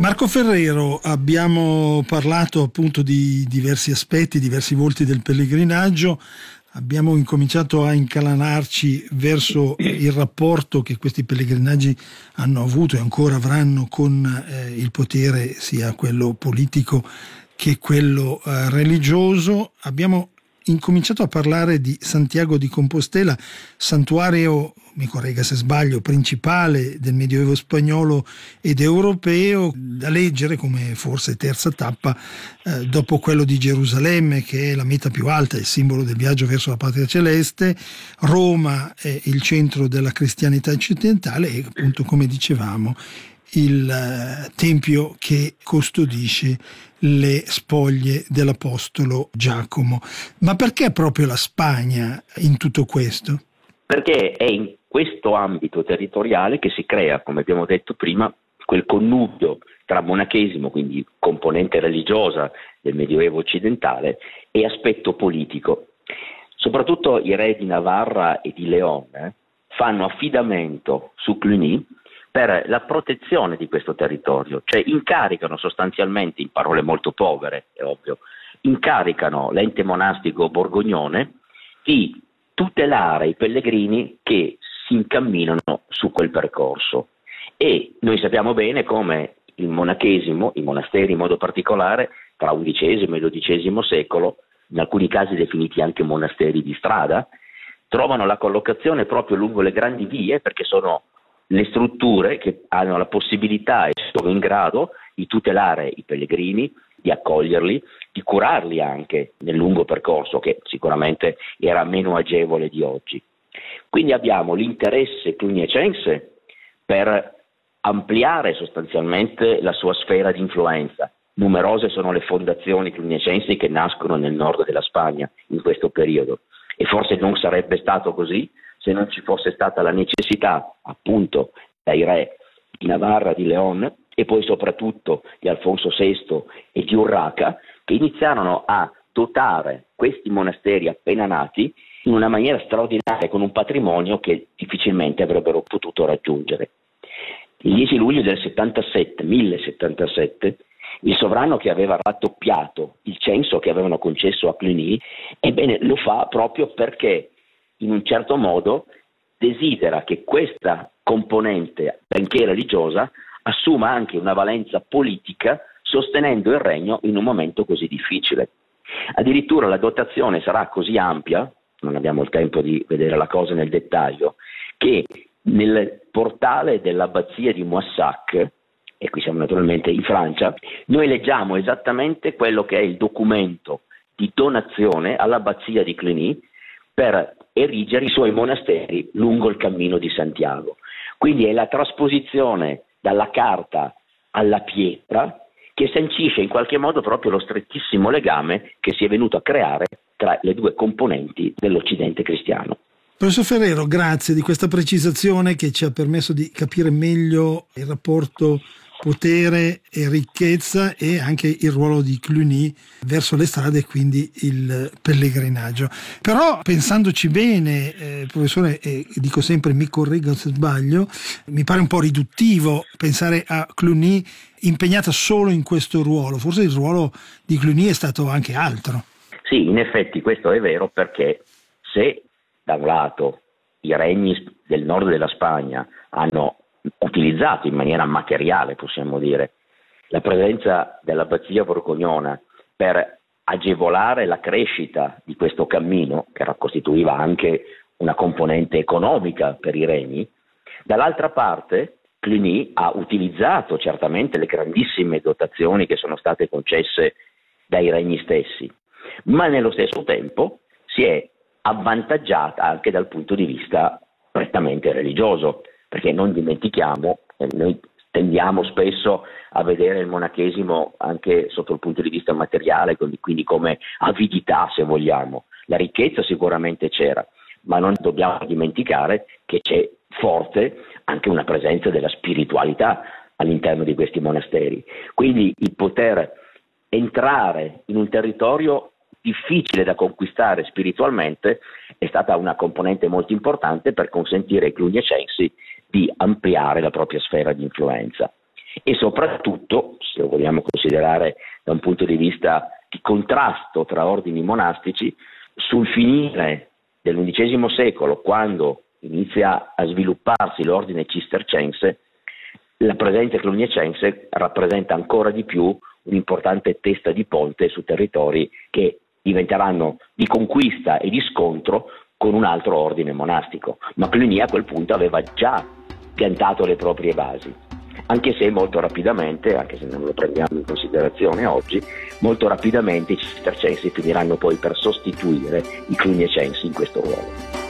Marco Ferrero, abbiamo parlato appunto di diversi aspetti, diversi volti del pellegrinaggio. Abbiamo incominciato a incalanarci verso il rapporto che questi pellegrinaggi hanno avuto e ancora avranno con il potere, sia quello politico che quello religioso. Abbiamo incominciato a parlare di Santiago di Compostela, santuario, mi corregga se sbaglio, principale del Medioevo spagnolo ed europeo, da leggere come forse terza tappa dopo quello di Gerusalemme, che è la meta più alta, il simbolo del viaggio verso la patria celeste. Roma è il centro della cristianità occidentale e appunto, come dicevamo, il tempio che custodisce le spoglie dell'apostolo Giacomo. Ma perché proprio la Spagna in tutto questo? Perché è in questo ambito territoriale che si crea, come abbiamo detto prima, quel connubio tra monachesimo, quindi componente religiosa del Medioevo occidentale, e aspetto politico. Soprattutto i re di Navarra e di León fanno affidamento su Cluny per la protezione di questo territorio, cioè incaricano sostanzialmente, in parole molto povere, è ovvio, incaricano l'ente monastico borgognone di tutelare i pellegrini che si incamminano su quel percorso. E noi sappiamo bene come il monachesimo, i monasteri in modo particolare, tra XI e XII secolo, in alcuni casi definiti anche monasteri di strada, trovano la collocazione proprio lungo le grandi vie, perché sono le strutture che hanno la possibilità e sono in grado di tutelare i pellegrini, di accoglierli, di curarli anche nel lungo percorso, che sicuramente era meno agevole di oggi. Quindi abbiamo l'interesse cluniacense per ampliare sostanzialmente la sua sfera di influenza. Numerose sono le fondazioni cluniacensi che nascono nel nord della Spagna in questo periodo, e forse non sarebbe stato così se non ci fosse stata la necessità, appunto, dai re di Navarra, di León e poi soprattutto di Alfonso VI e di Urraca, che iniziarono a dotare questi monasteri appena nati in una maniera straordinaria, con un patrimonio che difficilmente avrebbero potuto raggiungere. Il 10 luglio del 1077, il sovrano che aveva raddoppiato il censo che avevano concesso a Cluny, ebbene lo fa proprio perché in un certo modo desidera che questa componente, benché religiosa, assuma anche una valenza politica, sostenendo il regno in un momento così difficile. Addirittura la dotazione sarà così ampia, non abbiamo il tempo di vedere la cosa nel dettaglio, che nel portale dell'abbazia di Moissac, e qui siamo naturalmente in Francia, noi leggiamo esattamente quello che è il documento di donazione all'abbazia di Cluny per erigere i suoi monasteri lungo il cammino di Santiago. Quindi è la trasposizione dalla carta alla pietra che sancisce in qualche modo proprio lo strettissimo legame che si è venuto a creare tra le due componenti dell'Occidente cristiano. Professor Ferrero, grazie di questa precisazione che ci ha permesso di capire meglio il rapporto potere e ricchezza e anche il ruolo di Cluny verso le strade e quindi il pellegrinaggio. Però pensandoci bene, professore, dico sempre mi corregga se sbaglio, mi pare un po' riduttivo pensare a Cluny impegnata solo in questo ruolo. Forse il ruolo di Cluny è stato anche altro. Sì, in effetti questo è vero, perché se da un lato i regni del nord della Spagna hanno utilizzato in maniera materiale, possiamo dire, la presenza dell'abbazia borgognona per agevolare la crescita di questo cammino, che costituiva anche una componente economica per i regni, dall'altra parte Cluny ha utilizzato certamente le grandissime dotazioni che sono state concesse dai regni stessi, ma nello stesso tempo si è avvantaggiata anche dal punto di vista prettamente religioso, perché non dimentichiamo, noi tendiamo spesso a vedere il monachesimo anche sotto il punto di vista materiale, quindi come avidità, se vogliamo. La ricchezza sicuramente c'era, ma non dobbiamo dimenticare che c'è forte anche una presenza della spiritualità all'interno di questi monasteri. Quindi il poter entrare in un territorio difficile da conquistare spiritualmente è stata una componente molto importante per consentire ai cluniacensi di ampliare la propria sfera di influenza. e soprattutto, se lo vogliamo considerare da un punto di vista di contrasto tra ordini monastici, sul finire dell'undicesimo secolo, quando inizia a svilupparsi l'ordine cistercense, la presenza cluniacense rappresenta ancora di più un'importante testa di ponte su territori che diventeranno di conquista e di scontro con un altro ordine monastico. Ma Clunia a quel punto aveva già piantato le proprie basi, anche se molto rapidamente, anche se non lo prendiamo in considerazione oggi, molto rapidamente i cistercensi finiranno poi per sostituire i cluniacensi in questo ruolo.